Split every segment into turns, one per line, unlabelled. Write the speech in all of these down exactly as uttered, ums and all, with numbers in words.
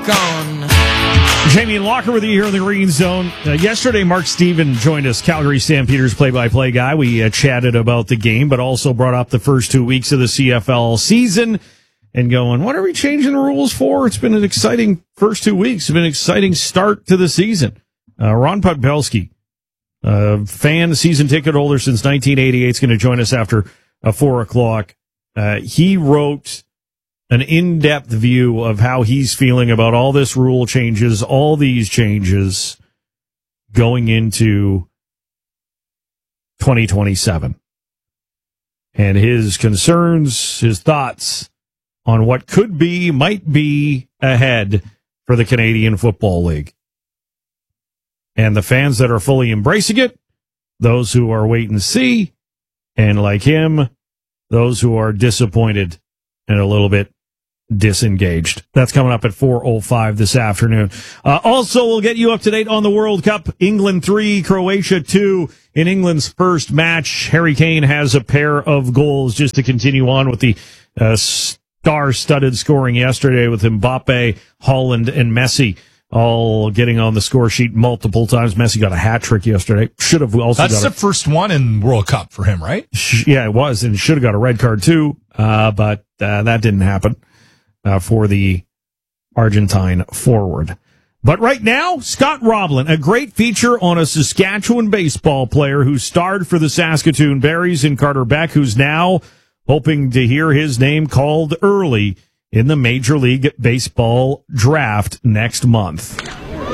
Gone.
Jamie Locker with you here in the Green Zone. Uh, yesterday, Mark Steven joined us, Calgary Stampeders play-by-play guy. We uh, chatted about the game, but also brought up the first two weeks of the C F L season and going, what are we changing the rules for? It's been an exciting first two weeks. It's been an exciting start to the season. Uh, Ron Podbelski, uh, fan, season ticket holder since nineteen eighty-eight, is going to join us after uh, four o'clock. Uh, he wrote an in-depth view of how he's feeling about all this rule changes, all these changes going into twenty twenty-seven. And his concerns, his thoughts on what could be, might be ahead for the Canadian Football League. And the fans that are fully embracing it, those who are wait and see, and like him, those who are disappointed and a little bit disengaged. That's coming up at four oh five this afternoon. Uh, also, we'll get you up to date on the World Cup. England three, Croatia two. In England's first match, Harry Kane has a pair of goals just to continue on with the uh, star-studded scoring yesterday with Mbappe, Haaland, and Messi all getting on the score sheet multiple times. Messi got a hat trick yesterday. Should have also
That's
got
the
a,
first one in World Cup for him, right?
Yeah, it was, and should have got a red card too, uh, but uh, that didn't happen. Uh, for the Argentine forward. But right now, Scott Roblin, a great feature on a Saskatchewan baseball player who starred for the Saskatoon Berries, and Carter Beck, who's now hoping to hear his name called early in the Major League Baseball draft next month.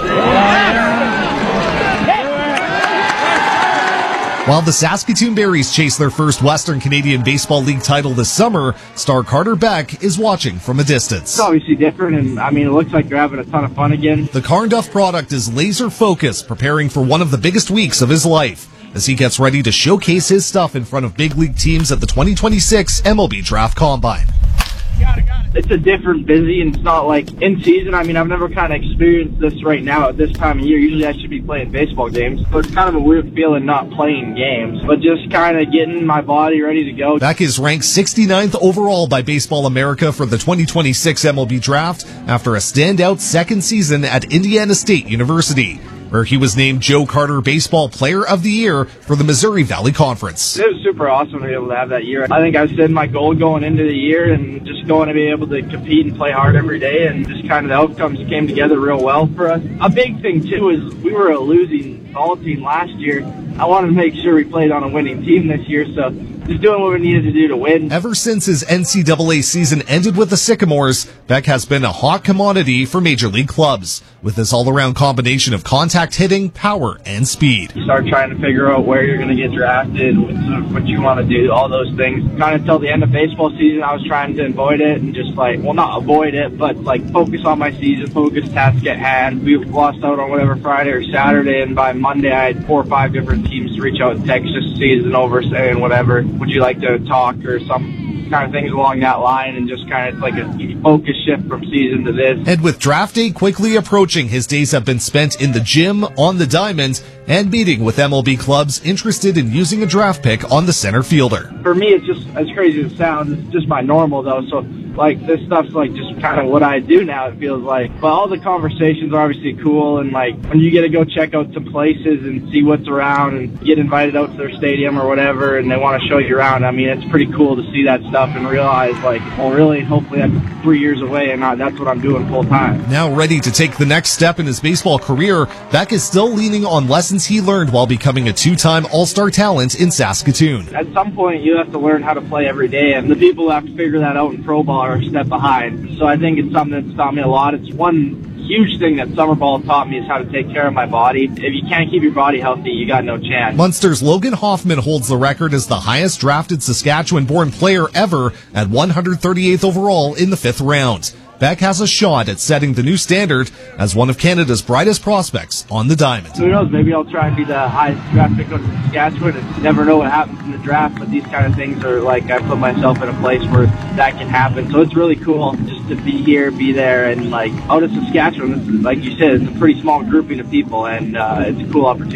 While the Saskatoon Berries chase their first Western Canadian Baseball League title this summer, star Carter Beck is watching from a distance.
It's obviously different, and I mean, it looks like they're having a ton of fun again.
The Carnduff product is laser focused, preparing for one of the biggest weeks of his life as he gets ready to showcase his stuff in front of big league teams at the twenty twenty-six M L B Draft Combine.
Got it, got it. It's a different busy, and it's not like in season. I mean, I've never kind of experienced this right now at this time of year. Usually I should be playing baseball games, so it's kind of a weird feeling not playing games, but just kind of getting my body ready to go.
Beck is ranked sixty-ninth overall by Baseball America for the twenty twenty-six M L B Draft after a standout second season at Indiana State University, where he was named Joe Carter Baseball Player of the Year for the Missouri Valley Conference.
It was super awesome to be able to have that year. I think I set my goal going into the year and just going to be able to compete and play hard every day, and just kind of the outcomes came together real well for us. A big thing, too, is we were a losing ball team last year. I wanted to make sure we played on a winning team this year, so just doing what we needed to do to win.
Ever since his N C double A season ended with the Sycamores, Beck has been a hot commodity for major league clubs, with his all-around combination of contact hitting, power, and speed.
You start trying to figure out where you're going to get drafted, what you want to do, all those things. Kind of until the end of baseball season, I was trying to avoid it and just like, well, not avoid it, but like focus on my season, focus task at hand. We lost out on whatever Friday or Saturday, and by Monday I had four or five different teams to reach out and text just season over saying whatever, would you like to talk or some kind of things along that line, and just kind of like a focus shift from season to this.
And with draft day quickly approaching, his days have been spent in the gym, on the diamond, and meeting with M L B clubs interested in using a draft pick on the center fielder.
For me, it's just, as crazy as it sounds, it's just my normal though, so like this stuff's like just kind of what I do now, it feels like. But all the conversations are obviously cool, and like when you get to go check out some places and see what's around and get invited out to their stadium or whatever, and they want to show you around, I mean, it's pretty cool to see that stuff and realize like, well, really, hopefully that's three years away and not, that's what I'm doing full time.
Now ready to take the next step in his baseball career, Beck is still leaning on lessons he learned while becoming a two-time All-Star talent in Saskatoon.
At some point, you have to learn how to play every day, and the people who have to figure that out in pro ball are a step behind. So I think it's something that's taught me a lot. It's one huge thing that summer ball taught me is how to take care of my body. If you can't keep your body healthy, you got no chance.
Munster's Logan Hoffman holds the record as the highest drafted Saskatchewan-born player ever at one hundred thirty-eighth overall in the fifth round. Beck has a shot at setting the new standard as one of Canada's brightest prospects on the diamond.
Who knows, maybe I'll try and be the highest draft pick of Saskatchewan. And never know what happens in the draft, but these kind of things are like, I put myself in a place where that can happen. So it's really cool just to be here, be there, and like out of Saskatchewan, like you said, it's a pretty small grouping of people, and uh, it's a cool opportunity.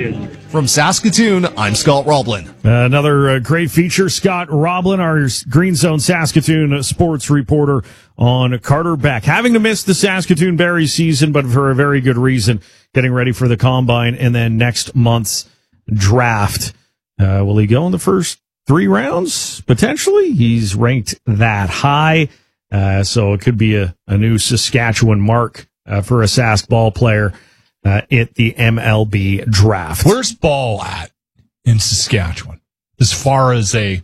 From Saskatoon, I'm Scott Roblin.
Uh, another uh, great feature, Scott Roblin, our Green Zone Saskatoon sports reporter on Carter Beck. Having to miss the Saskatoon Berries season, but for a very good reason, getting ready for the Combine and then next month's draft. Uh, will he go in the first three rounds? Potentially. He's ranked that high. Uh, so it could be a, a new Saskatchewan mark uh, for a Sask ball player uh, at the M L B draft.
Where's ball at in Saskatchewan as far as a...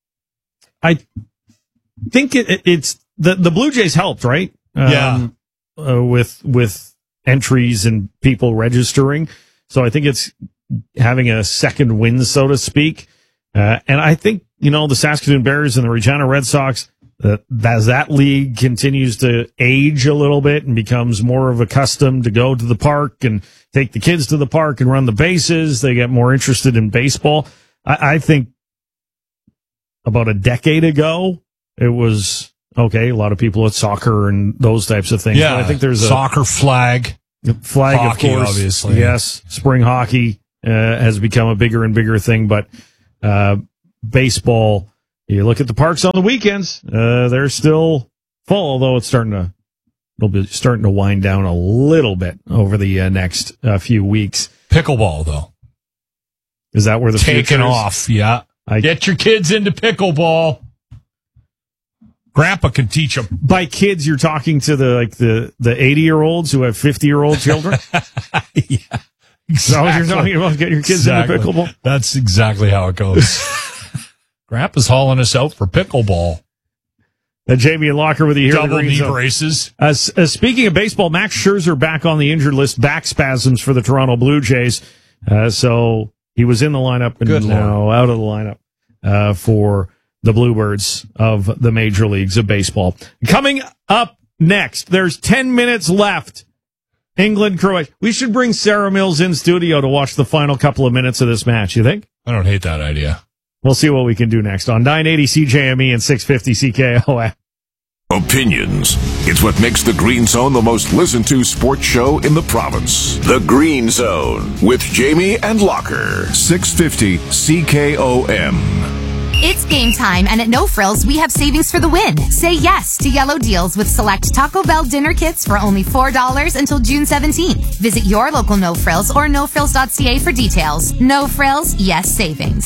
I think it, it, it's the, the Blue Jays helped, right?
Yeah.
Um, uh, with, with entries and people registering. So I think it's having a second win, so to speak. Uh, and I think, you know, the Saskatoon Bears and the Regina Red Sox, uh, as that league continues to age a little bit and becomes more of accustomed to go to the park and take the kids to the park and run the bases, they get more interested in baseball. I, I think about a decade ago, it was, okay, a lot of people at soccer and those types of things.
Yeah,
but I think there's a
soccer flag.
Flag,
hockey,
of course.
Obviously.
Yes, spring hockey uh, has become a bigger and bigger thing, but uh, baseball, you look at the parks on the weekends, uh, they're still full, although it's starting to it'll be starting to wind down a little bit over the uh, next uh, few weeks.
Pickleball, though.
Is that where the
Taking
future is?
off, yeah.
I,
Get your kids into pickleball. Grandpa can teach them.
By kids, you're talking to the like the the eighty year olds who have fifty year old children.
Yeah, exactly.
Is that what you're talking about? Get your kids
exactly.
into pickleball.
That's exactly how it goes. Grandpa's hauling us out for pickleball.
Uh, Jamie and Locker with you here.
Double
in the Green
knee
Zone.
braces.
Uh, uh, speaking of baseball, Max Scherzer back on the injured list, back spasms for the Toronto Blue Jays. Uh, so he was in the lineup and
Good
now out of the lineup uh, for the Bluebirds of the major leagues of baseball. Coming up next, there's ten minutes left. England, Croatia. We should bring Sarah Mills in studio to watch the final couple of minutes of this match, you think?
I don't hate that idea.
We'll see what we can do next on nine eighty C J M E and six fifty C K O M.
Opinions. It's what makes the Green Zone the most listened to sports show in the province. The Green Zone with Jamie and Locker. six fifty C K O M.
It's game time, and at No Frills, we have savings for the win. Say yes to yellow deals with select Taco Bell dinner kits for only four dollars until June seventeenth. Visit your local No Frills or no frills dot c a for details. No Frills, yes savings.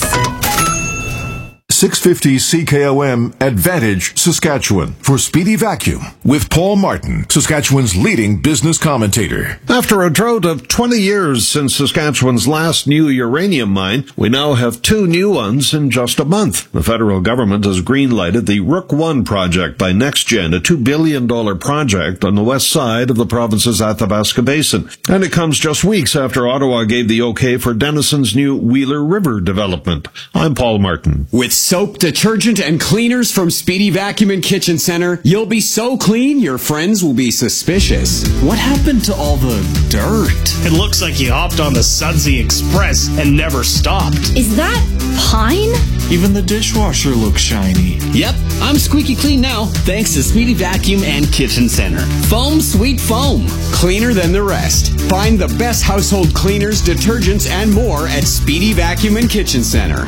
six fifty C K O M Advantage Saskatchewan for Speedy Vacuum with Paul Martin, Saskatchewan's leading business commentator.
After a drought of twenty years since Saskatchewan's last new uranium mine, we now have two new ones in just a month. The federal government has green-lighted the Rook one project by NextGen, a two billion dollars project on the west side of the province's Athabasca Basin. And it comes just weeks after Ottawa gave the okay for Denison's new Wheeler River development. I'm Paul Martin.
With soap, detergent, and cleaners from Speedy Vacuum and Kitchen Center, you'll be so clean your friends will be suspicious. What happened to all the dirt?
It looks like you hopped on the Sudsy Express and never stopped.
Is that pine?
Even the dishwasher looks shiny.
Yep, I'm squeaky clean now, thanks to Speedy Vacuum and Kitchen Center. Foam Sweet Foam, cleaner than the rest. Find the best household cleaners, detergents, and more at Speedy Vacuum and Kitchen Center.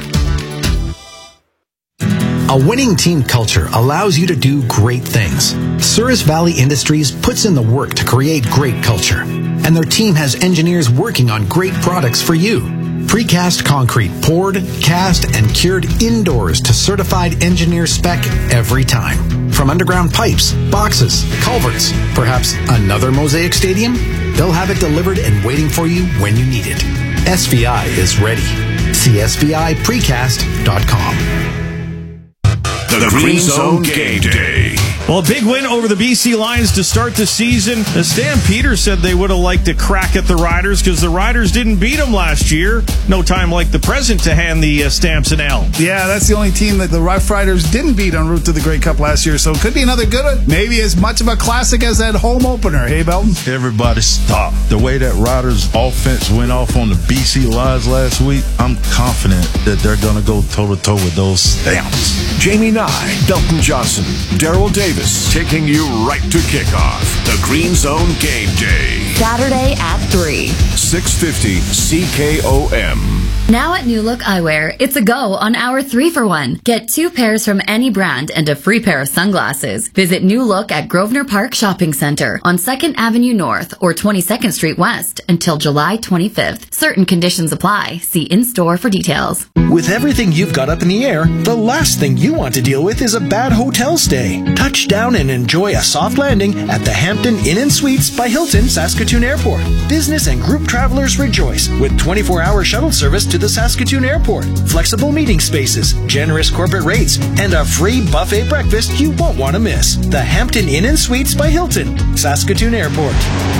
A winning team culture allows you to do great things. Souris Valley Industries puts in the work to create great culture, and their team has engineers working on great products for you. Precast concrete poured, cast, and cured indoors to certified engineer spec every time. From underground pipes, boxes, culverts, perhaps another Mosaic Stadium? They'll have it delivered and waiting for you when you need it. S V I is ready. See S V I precast dot com.
The, the Green Zone Game Day.
Well, a big win over the B C Lions to start the season. The Stampeders said they would have liked a crack at the Riders because the Riders didn't beat them last year. No time like the present to hand the uh, Stamps an L.
Yeah, that's the only team that the Rough Riders didn't beat en route to the Grey Cup last year, so it could be another good one. Maybe as much of a classic as that home opener. Hey, Belton?
Everybody stop. The way that Riders offense went off on the B C Lions last week, I'm confident that they're going to go toe-to-toe with those Stamps.
Jamie Nye, Belton Johnson, Daryl Davis, taking you right to kickoff. The Green Zone Game Day.
Saturday at three.
six fifty C K O M.
Now at New Look Eyewear, it's a go on our three for one. Get two pairs from any brand and a free pair of sunglasses. Visit New Look at Grosvenor Park Shopping Center on second Avenue North or twenty-second Street West until July twenty-fifth. Certain conditions apply. See in-store for details.
With everything you've got up in the air, the last thing you want to deal with is a bad hotel stay. Touch down and enjoy a soft landing at the Hampton Inn and Suites by Hilton Saskatoon Airport. Business and group travelers rejoice with twenty-four hour shuttle service to the Saskatoon Airport, flexible meeting spaces, generous corporate rates, and a free buffet breakfast you won't want to miss. The Hampton Inn and Suites by Hilton, Saskatoon Airport.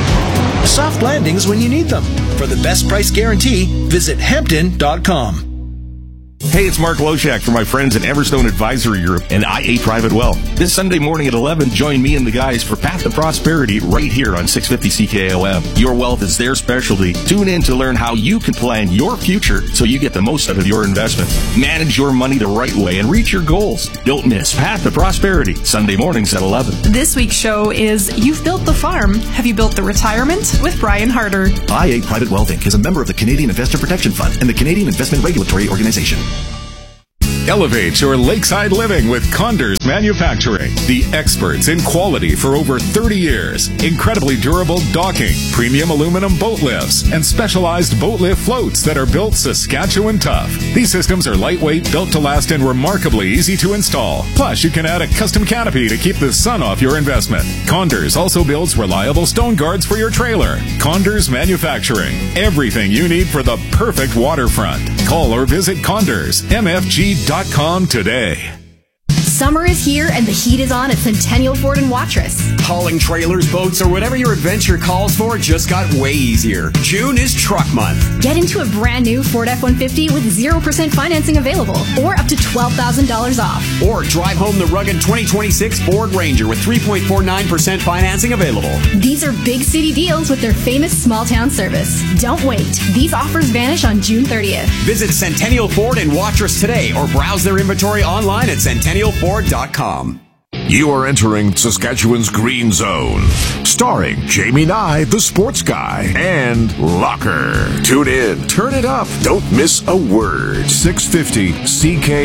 Soft landings when you need them. For the best price guarantee, visit hampton dot com.
Hey, it's Mark Loshak from my friends at Everstone Advisory Group and I A Private Wealth. This Sunday morning at eleven, join me and the guys for Path to Prosperity right here on six fifty C K O M. Your wealth is their specialty. Tune in to learn how you can plan your future so you get the most out of your investments. Manage your money the right way and reach your goals. Don't miss Path to Prosperity, Sunday mornings at eleven.
This week's show is You've Built the Farm. Have you built the retirement? With Brian Harder.
I A Private Wealth Incorporated is a member of the Canadian Investor Protection Fund and the Canadian Investment Regulatory Organization.
Elevate your lakeside living with Condors Manufacturing, the experts in quality for over thirty years. Incredibly durable docking, premium aluminum boat lifts, and specialized boat lift floats that are built Saskatchewan tough. These systems are lightweight, built to last, and remarkably easy to install. Plus, you can add a custom canopy to keep the sun off your investment. Condors also builds reliable stone guards for your trailer. Condors Manufacturing, everything you need for the perfect waterfront. Call or visit condors m f g dot com today.
Summer is here and the heat is on at Centennial Ford in Watrous.
Hauling trailers, boats, or whatever your adventure calls for just got way easier. June is truck month.
Get into a brand new Ford F one fifty with zero percent financing available or up to twelve thousand dollars off.
Or drive home the rugged twenty twenty-six Ford Ranger with three point four nine percent financing available.
These are big city deals with their famous small town service. Don't wait. These offers vanish on June thirtieth.
Visit Centennial Ford in Watrous today or browse their inventory online at centennial ford dot com.
You are entering Saskatchewan's Green Zone, starring Jamie Nye, the sports guy, and Locker. Tune in, turn it up, don't miss a word. six fifty C K